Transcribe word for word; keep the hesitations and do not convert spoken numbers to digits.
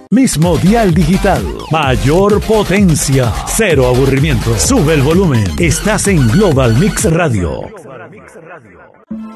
Mismo dial digital, mayor potencia, cero aburrimiento. Sube el volumen. Estás en Global Mix Radio.